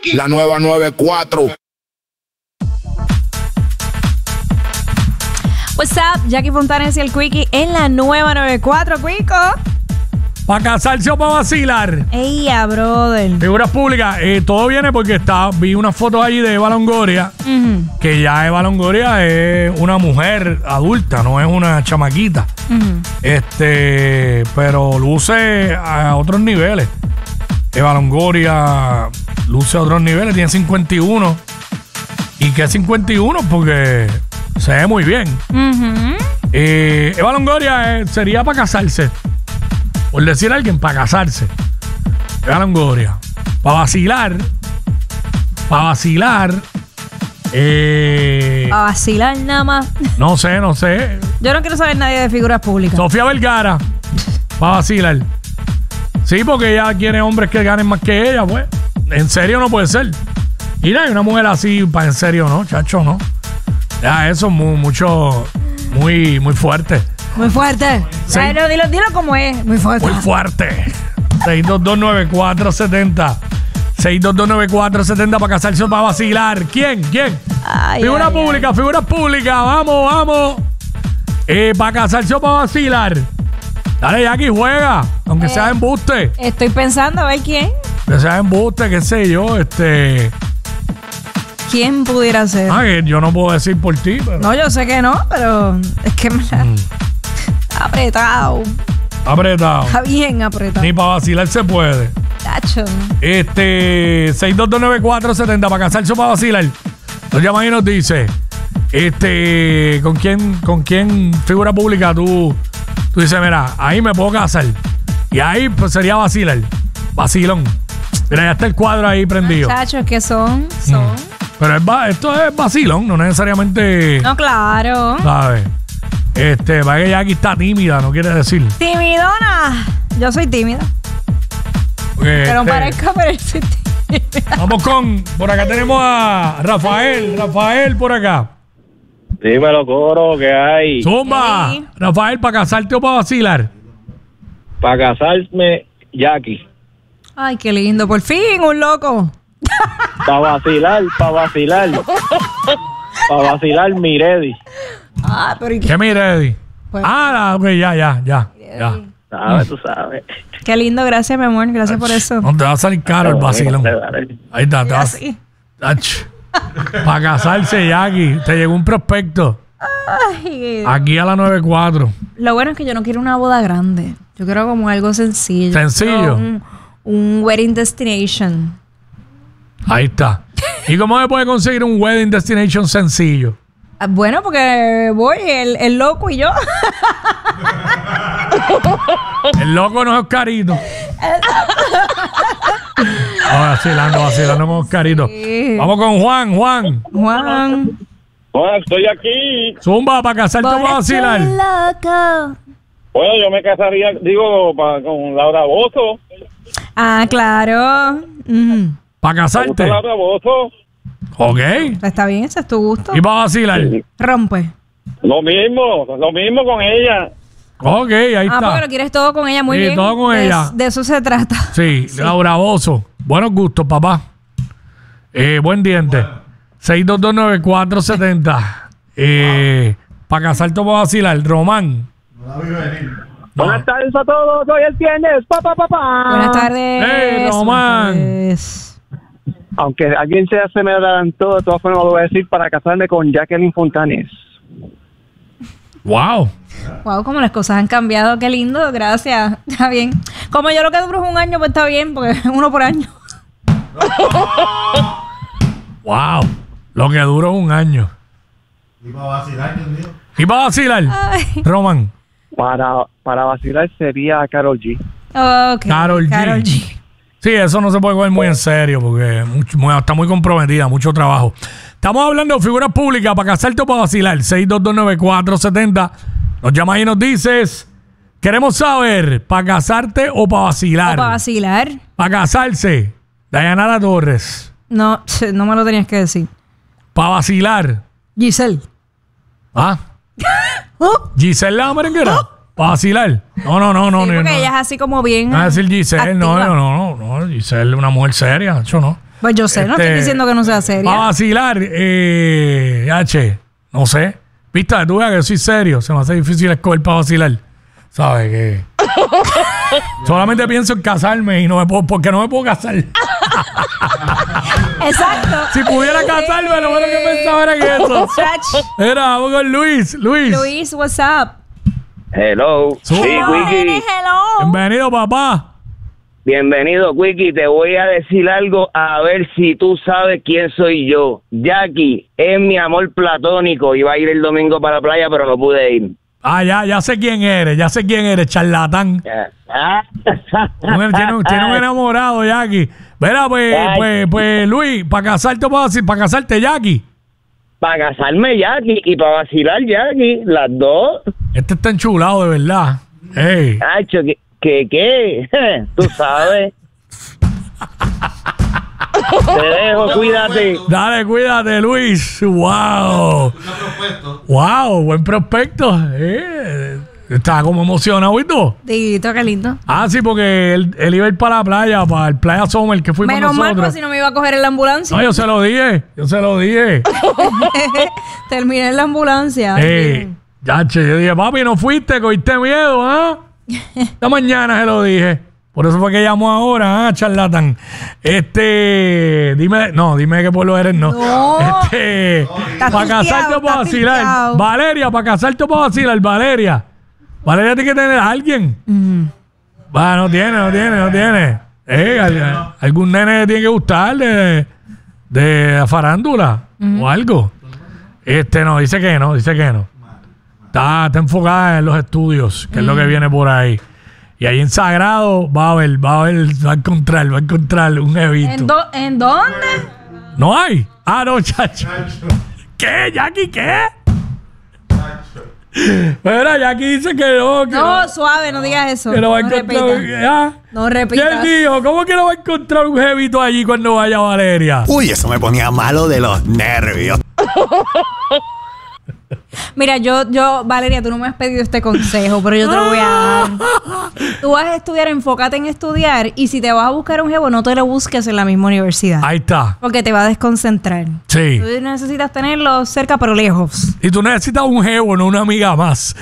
La nueva 94. What's up, Jackie Fontanes y el Quickie en la nueva 94, Quico. ¿Para casarse o para vacilar? Ey, brother. Figuras públicas, todo viene porque vi unas fotos allí de Eva Longoria, que ya Eva Longoria es una mujer adulta, no es una chamaquita. Pero luce a otros niveles. Eva Longoria luce a otros niveles, tiene 51. ¿Y qué 51? Porque se ve muy bien. Eva Longoria sería para casarse. Por decir a alguien, para casarse. Eva Longoria. Para vacilar. Para vacilar nada más. No sé. Yo no quiero saber nadie de figuras públicas. Sofía Vergara. Para vacilar. Sí, porque ella quiere hombres que ganen más que ella, pues. En serio no puede ser. Mira, hay una mujer así, para en serio, ¿no? Chacho, ¿no? Ya, eso es muy fuerte. Muy fuerte. Sí. Ay, no, dilo como es. Muy fuerte. Muy fuerte. 6229470. 6229470 para casarse o para vacilar. ¿Quién? Figura pública. Vamos. Para casarse o para vacilar. Dale, Jackie, juega. Aunque sea embuste. Estoy pensando a ver quién. Que sea embuste, qué sé yo, ¿Quién pudiera ser? Que yo no puedo decir por ti, pero... No, yo sé que no, pero es que me la... Apretado. Está bien apretado. Ni para vacilar se puede. Tacho. 6229470 para casarse o para vacilar. Nos llama y nos dice, ¿con quién figura pública tú dices, mira, ahí me puedo casar? Y ahí pues sería vacilar. Vacilón. Mira, ya está el cuadro ahí prendido. Muchachos, que son. Pero esto es vacilón, no necesariamente... No, claro. ¿Sabes? Va que Jackie está tímida, no quiere decir. Timidona. Yo soy tímida. Pero parezco, pero soy tímida. Vamos por acá tenemos a Rafael por acá. Dímelo, coro, ¿qué hay? Zumba. Sí. Rafael, ¿para casarte o para vacilar? Para casarme, Jackie. Ay, qué lindo. Por fin, un loco. Para vacilar. Para vacilar, Miredi. Pero ¿y ¿Qué Miredi? Pues, Ok, ya. ¿Sabes? Tú sabes. Qué lindo, gracias, mi amor. Gracias por eso. No te va a salir caro el vacilón. Ahí está, Así. Para casarse, Jackie. Te llegó un prospecto. Ay, Aquí a la 94. lo bueno es que yo no quiero una boda grande. Yo quiero como algo sencillo. ¿Sencillo? Un wedding destination. Ahí está. ¿Y cómo se puede conseguir un wedding destination sencillo? Bueno, porque voy, el loco y yo. El loco no es Oscarito. Vacilando con Oscarito. Sí. Vamos con Juan. Juan. Bueno, estoy aquí. Zumba, para casarte o para vacilar. Loco. Bueno, yo me casaría, con Laura Bozzo. Ah, claro. ¿Para casarte? Laura Bozzo. Ok. Está bien, ese es tu gusto. ¿Y para vacilar? Rompe. Lo mismo con ella. Ok, ahí está. Porque lo quieres todo con ella, muy Sí, bien. todo con ella. De eso se trata. Sí, Laura Bozzo. Buenos gustos, papá. Buen diente. 6229470. Para casarte o para vacilar. Román. Buenas tardes a todos. Hoy el viernes. Buenas tardes. Hey, Román. Buenas tardes. Aunque alguien se me adelantó, de todas formas lo voy a decir, para casarme con Jacqueline Fontanes. Wow. Wow, como las cosas han cambiado. Qué lindo, gracias. Está bien. Como yo lo que duro es un año, pues está bien, porque uno por año. Wow. Lo que duró un año. Y para vacilar, Dios mío. ¿Y para vacilar? Ay. Román. Para vacilar sería Karol G. Okay. Karol G. Sí, eso no se puede coger muy en serio porque está muy comprometida, mucho trabajo. Estamos hablando de figuras públicas para casarte o para vacilar. 6229470. Nos llamas y nos dices, queremos saber, ¿para casarte o para vacilar? ¿O para vacilar? Para casarse, Dayanara Torres. No, no me lo tenías que decir. Para vacilar. Giselle. ¿Ah? ¿Oh? ¿Giselle la merenguera? ¿Para vacilar? No. Sí, porque ella es así como bien. No es decir Giselle, no. Giselle es una mujer seria, yo no. Pues yo sé, no estoy diciendo que no sea seria. Para vacilar, no sé. Viste, tú veas que soy serio. Se me hace difícil escoger para vacilar. ¿Sabes qué? Solamente pienso en casarme y porque no me puedo casar. Exacto. Si pudiera casarme, lo bueno que pensaba era en eso. Era, vamos con Luis. Luis, what's up? Hello. Sí, Wiki. Hello. Bienvenido, papá. Bienvenido, Wiki. Te voy a decir algo a ver si tú sabes quién soy yo. Jackie es mi amor platónico. Iba a ir el domingo para la playa, pero no pude ir. Ah, ya sé quién eres, charlatán. Tiene un enamorado, Jackie. Verá, pues, Luis, para casarte, Jackie. Para casarme, Jackie, y para vacilar, Jackie, las dos. Este está enchulado, de verdad. Ey. Hacho, ¿qué? Tú sabes. Te dejo, cuídate. Dale, cuídate, Luis. Wow. Wow, buen prospecto. Estaba como emocionado y todo. Dito, qué lindo. Ah, sí, porque él iba a ir para la playa, para el Playa Summer, que fuimos Menos nosotros. mal, pues si no me iba a coger en la ambulancia. No, yo se lo dije. Terminé en la ambulancia. Yache, yo dije, papi, no fuiste, cogiste miedo, ¿ah? Esta mañana se lo dije. Por eso fue que llamó ahora, charlatán. Dime de qué pueblo eres, no. Para casarte o para vacilar. Valeria, para casarte o para vacilar, Valeria. Valeria tiene que tener a alguien. Va, no tiene. Algún nene tiene que gustar de la farándula o algo. No, dice que no. Está enfocada en los estudios, que es lo que viene por ahí. Y ahí en Sagrado va a encontrar un evento. ¿En dónde? ¿No hay? Ah, no, chacho. ¿Qué, Jackie? ¿Qué? Pero Jackie dice que no. No, suave, no digas eso. Que no va a encontrar. No repitas. ¿Quién dijo? ¿Cómo que no va a encontrar un jevito allí cuando vaya Valeria? Uy, eso me ponía malo de los nervios. Mira, Valeria, tú no me has pedido este consejo, pero yo te lo voy a dar. Tú vas a estudiar, enfócate en estudiar, y si te vas a buscar un jevo, no te lo busques en la misma universidad. Ahí está. Porque te va a desconcentrar. Sí. Tú necesitas tenerlo cerca, pero lejos. Y tú necesitas un jevo, no una amiga más.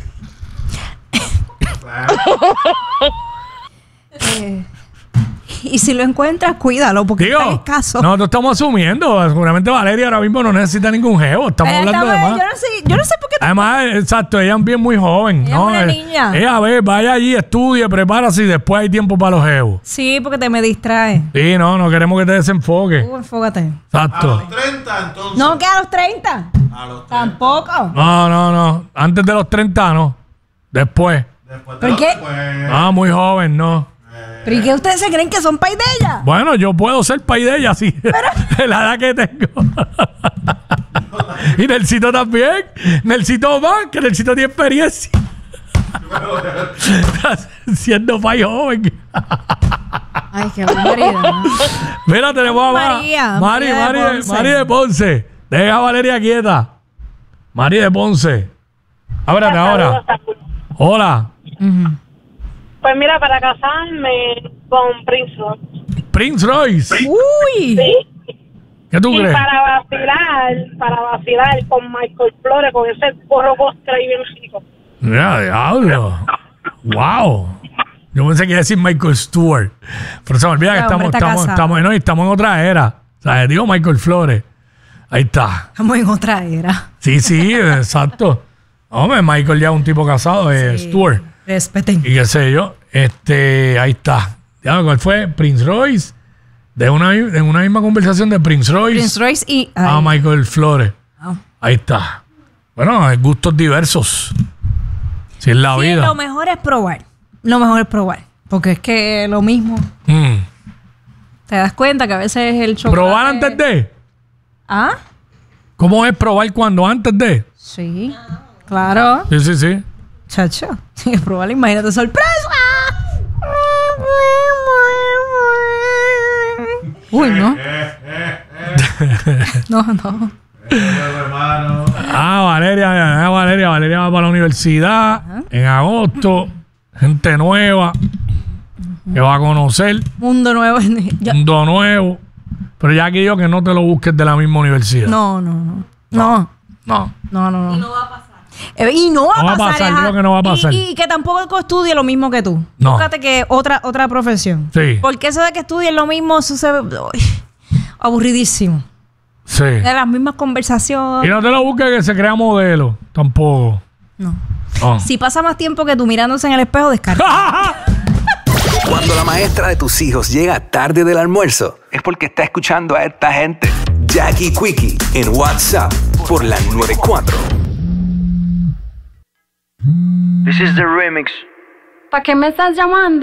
Y si lo encuentras, cuídalo, porque está escaso. No, estamos asumiendo. Seguramente Valeria ahora mismo no necesita ningún jevo. Estamos hablando de más. Yo no sé por qué. Además, exacto, ella es bien muy joven. Ella es una niña. Ella, vaya allí, estudie, prepárase y después hay tiempo para los jevos. Sí, porque te me distrae. Sí, no queremos que te desenfoques. Enfócate. Exacto. A los 30, entonces. No, que a los 30. A los 30. Tampoco. No. Antes de los 30, no. Después. ¿Por qué? Muy joven, no. ¿Pero y qué ustedes se creen que son pay de ella? Bueno, yo puedo ser pay de ella, sí. De la edad que tengo. Y Nelsito también. Nelsito más, que Nelsito tiene experiencia. Siendo pay joven. Ay, qué barbaridad. Mira, tenemos a Mari de Ponce. Deja a Valeria quieta. Mari de Ponce. Ábrate ahora. Hola. Pues mira, para casarme con Prince Royce. Prince Royce. Uy. Sí. ¿Qué tú crees? Para vacilar con Michael Flores, con ese gorro postre ahí bien chico. Mira, diablo. Wow. Yo pensé que iba a decir Michael Stewart. Pero se me olvida que estamos en otra era. O sea, digo Michael Flores. Ahí está. Estamos en otra era. Sí, exacto. Hombre, Michael ya es un tipo casado, Stewart. Respeten. Y qué sé yo. Ahí está. ¿Cuál fue? Prince Royce. De una misma conversación de Prince Royce. Prince Royce y a Michael Flores. Oh. Ahí está. Bueno, hay gustos diversos. Si es la vida. Lo mejor es probar. Porque es que lo mismo. Te das cuenta que a veces el chocolate... ¿Probar antes de? ¿Ah? ¿Cómo es probar cuando antes de? Sí. Claro. Sí. Chacho. Sí, probar, imagínate, sorpresa. Uy, no. No. Valeria va para la universidad en agosto. Gente nueva que va a conocer. Mundo nuevo. Pero ya aquí digo que no te lo busques de la misma universidad. No. No. Y no va a pasar. Y no va a pasar. Creo que no va a pasar. Y que tampoco estudie lo mismo que tú. No. Búscate que otra profesión. Sí. Porque eso de que estudien lo mismo, eso se ve aburridísimo. Sí. De las mismas Y conversaciones. no te lo busques que se crea modelo. Tampoco. No. No. Si pasa más tiempo que tú mirándose en el espejo, descarta. Cuando la maestra de tus hijos llega tarde del almuerzo, es porque está escuchando a esta gente. Jackie Quickie en WhatsApp por la 94. This is the remix. ¿Para qué me estás llamando?